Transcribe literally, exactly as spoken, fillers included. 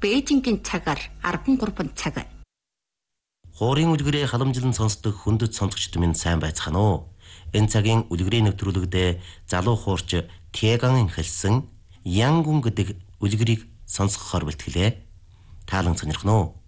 Бээжингийн цагаар арван гурван цаг. Хуурийн үлгэрээ халамжлан сонсдог хүндэт сонсогчд минь сайн байцгаана уу? Энэ цагийн үлгэрийн нэвтрүүлэгдээ залуу хуурч Тяган хэлсэн Янгун гэдэг үлгэрийг сонсгохоор бэлтгэлээ. Таалан сонирхно уу?